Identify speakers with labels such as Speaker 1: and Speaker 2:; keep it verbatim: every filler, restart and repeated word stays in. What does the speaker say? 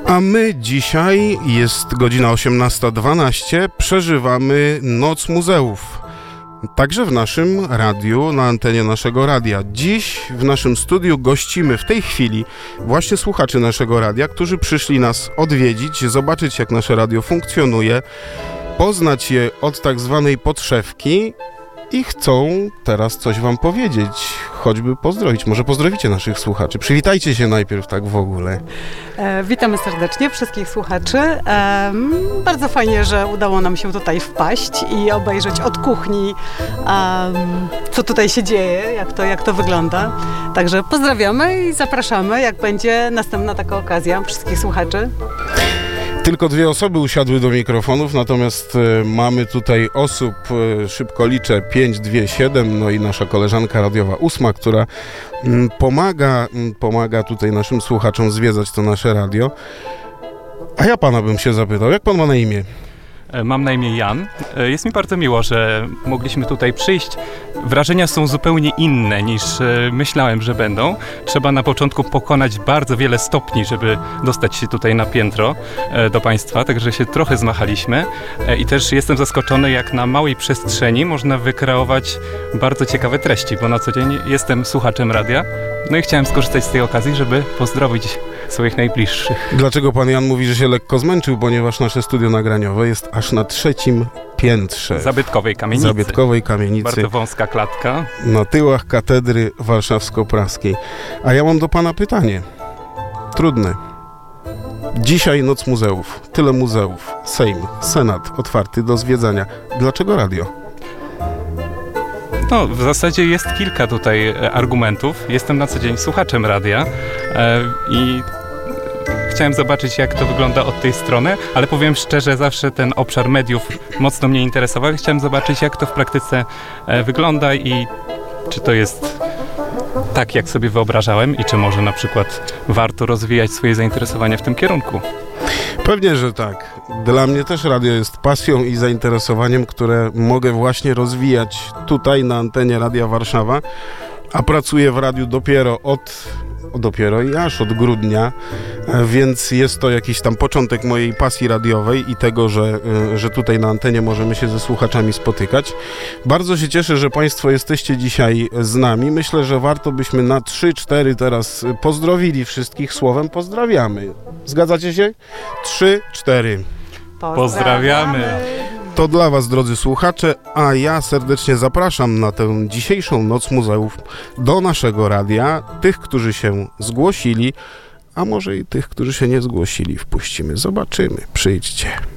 Speaker 1: A my dzisiaj, jest godzina osiemnasta dwanaście, przeżywamy Noc Muzeów. Także w naszym radiu, na antenie naszego radia. Dziś w naszym studiu gościmy w tej chwili właśnie słuchaczy naszego radia, którzy przyszli nas odwiedzić, zobaczyć, jak nasze radio funkcjonuje, poznać je od tak zwanej podszewki i chcą teraz coś wam powiedzieć, choćby pozdrowić. Może pozdrowicie naszych słuchaczy. Przywitajcie się najpierw tak w ogóle.
Speaker 2: E, witamy serdecznie wszystkich słuchaczy. E, bardzo fajnie, że udało nam się tutaj wpaść i obejrzeć od kuchni, e, co tutaj się dzieje, jak to, jak to wygląda. Także pozdrawiamy i zapraszamy, jak będzie następna taka okazja wszystkich słuchaczy.
Speaker 1: Tylko dwie osoby usiadły do mikrofonów, natomiast e, mamy tutaj osób, e, szybko liczę, pięć, dwie, siedem, no i nasza koleżanka radiowa ósma, która m, pomaga, m, pomaga tutaj naszym słuchaczom zwiedzać to nasze radio. A ja pana bym się zapytał, jak pan ma na imię?
Speaker 3: Mam na imię Jan. Jest mi bardzo miło, że mogliśmy tutaj przyjść. Wrażenia są zupełnie inne niż myślałem, że będą. Trzeba na początku pokonać bardzo wiele stopni, żeby dostać się tutaj na piętro do Państwa, także się trochę zmachaliśmy. I też jestem zaskoczony, jak na małej przestrzeni można wykreować bardzo ciekawe treści, bo na co dzień jestem słuchaczem radia. No i chciałem skorzystać z tej okazji, żeby pozdrowić swoich najbliższych.
Speaker 1: Dlaczego pan Jan mówi, że się lekko zmęczył? Ponieważ nasze studio nagraniowe jest aż na trzecim piętrze.
Speaker 3: Zabytkowej kamienicy.
Speaker 1: Zabytkowej kamienicy.
Speaker 3: Bardzo wąska klatka.
Speaker 1: Na tyłach katedry warszawsko-praskiej. A ja mam do pana pytanie. Trudne. Dzisiaj Noc Muzeów. Tyle muzeów. Sejm, Senat otwarty do zwiedzania. Dlaczego radio?
Speaker 3: No, w zasadzie jest kilka tutaj argumentów. Jestem na co dzień słuchaczem radia e, i chciałem zobaczyć, jak to wygląda od tej strony, ale powiem szczerze, zawsze ten obszar mediów mocno mnie interesował. Chciałem zobaczyć, jak to w praktyce e, wygląda i czy to jest tak, jak sobie wyobrażałem i czy może na przykład warto rozwijać swoje zainteresowania w tym kierunku.
Speaker 1: Pewnie, że tak. Dla mnie też radio jest pasją i zainteresowaniem, które mogę właśnie rozwijać tutaj na antenie Radia Warszawa, a pracuję w radiu dopiero od, dopiero i aż od grudnia, więc jest to jakiś tam początek mojej pasji radiowej i tego, że, że tutaj na antenie możemy się ze słuchaczami spotykać. Bardzo się cieszę, że Państwo jesteście dzisiaj z nami. Myślę, że warto byśmy na trzy, cztery teraz pozdrowili wszystkich słowem pozdrawiamy. Zgadzacie się? trzy, cztery.
Speaker 3: Pozdrawiamy.
Speaker 1: To dla Was, drodzy słuchacze, a ja serdecznie zapraszam na tę dzisiejszą Noc Muzeów do naszego radia. Tych, którzy się zgłosili, a może i tych, którzy się nie zgłosili, wpuścimy. Zobaczymy. Przyjdźcie.